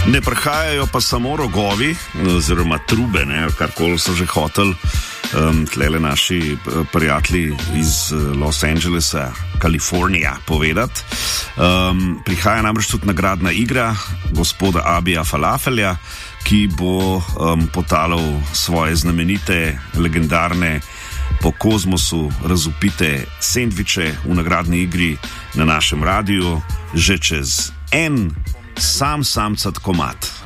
Ne prihajajo pa samo rogovi, oziroma trube, karkoli so že hoteli tlele naši prijatelji iz Los Angelesa, Kalifornija, povedati. Prihaja namreč tudi nagradna igra gospoda Abija Falafelja, ki bo potalal svoje znamenite, legendarne, po kozmosu razvpite sendviče v nagradni igri na našem radiju že čez en samcat komad.